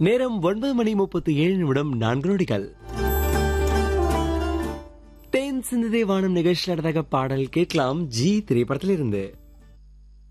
நேரம் 9:37 4 நொடிகள். தேன் சிந்ததே வானம் நிகழ்ச்சியில் அடுத்த பாடல் கேட்கலாம். ஜி திரைப்படத்திலிருந்து.